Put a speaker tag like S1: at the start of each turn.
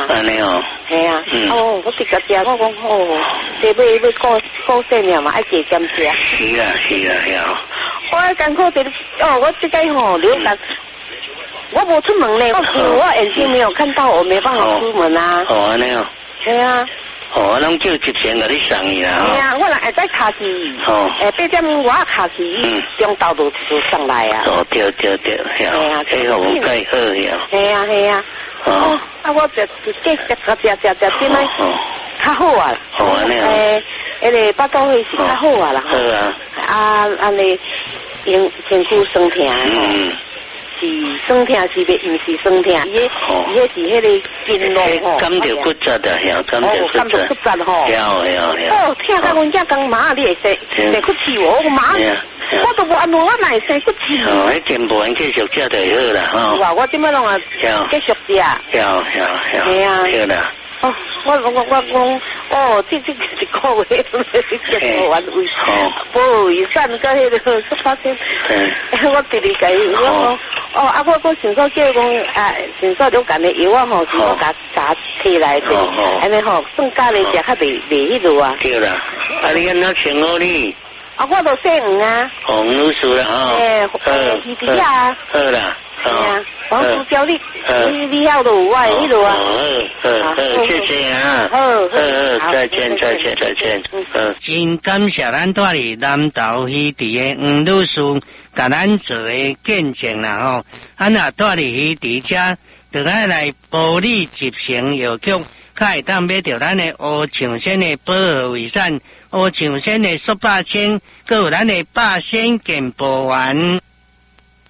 S1: 安尼哦。
S2: 系啊。哦，我直接食，我讲哦，这要过生了嘛，爱加减食。
S1: 是啊是啊是啊。
S2: 我艰苦的哦，我这个吼流感。我无出门呢，我眼睛没有看到，我没办法出门啊。
S1: 哦，安尼哦。
S2: 对啊。
S1: 哦，拢叫急先给你送去啦。
S2: 对啊，我若会在卡西。哦。8点我卡西，中昼就上来啊。
S1: 哦，对，系啊，这个我介好呀。
S2: 系啊。哦，我就继续食，点来较好啊。
S1: 哦，安尼哦。
S2: 迄个巴肚会是较好啊啦。
S1: 好啊。
S2: 安尼身躯酸痛。是酸痛是袂，毋是酸痛，伊迄是迄个筋络吼。
S1: 感到骨折的，呀，感到骨折吼。
S2: 哦，听到阮家讲妈，你会生骨刺哦，妈，我都无安怎，我哪会生骨刺？
S1: 哦，迄健保继续食就好啦，吼。
S2: 是啊，我即摆拢啊继续食。
S1: 系啊。对啦。
S2: 哦，我哦，这一个月食完胃，保胃散甲迄个说发现，我直直甲伊我我想说叫讲想说了解的药啊吼，是我甲摕来的，安尼吼算家里食较袂迄落啊。
S1: 对啦，你安怎请我哩？
S2: 我都姓黄啊。黄
S1: 女士啦，吼。
S2: 弟弟啊。
S1: 好啦。
S2: 系啊，王叔教你晓得有我迄落啊。
S1: 谢谢啊。好，再见。真感谢咱带嚟南投鱼池的黄女士，甲咱做嘅见证啦吼。咱也带嚟鱼池遮，就爱来保利集成药局，才会当买到咱的乌象仙的保和胃散、乌象仙的速霸清，佮有咱的霸仙健保丸。